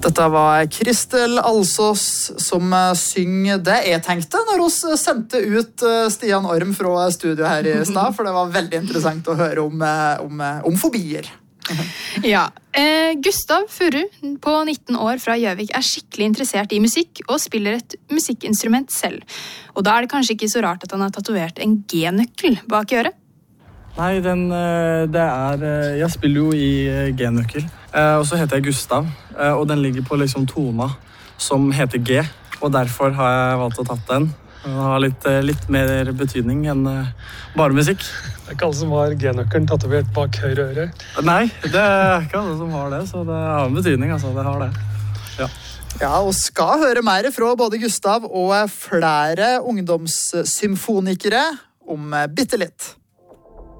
Dette var Kristel Alsås som synger det jeg tenkte når hun sendte ut Stian Orm fra studio her I stad, for det var veldig interessant å høre om fobier. Ja, Gustav Furu på 19 år fra Gjøvik skikkelig interessert I musikk og spiller et musikkinstrument selv. Og da det kanskje ikke så rart at han har tatovert en G-nøkkel bak øret. Nei, jeg spiller jo I G-nøkkel, og så heter jeg Gustav, og den ligger på liksom tona som heter G, og derfor har jeg valgt å tatt den. Den har litt mer betydning enn bare musikk. Det ikke alle som har G-nøkkelen tatovert bak høyre øre? Nei, det ikke alle som har det, så det har en betydning, altså, det har det. Ja. Ja, og skal høre mer fra både Gustav og flere ungdomssymfonikere om bitte litt.